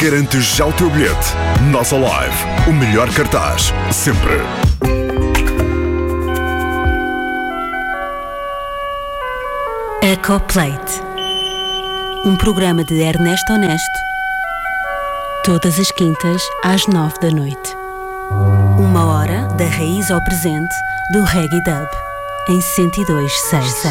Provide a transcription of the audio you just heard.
Garante já o teu bilhete. Nossa Live, o melhor cartaz, sempre. Ecoplate, um programa de Ernesto Honesto, todas as quintas às 9 da noite. 1 hora da raiz ao presente do Reggae Dub, em 102.6.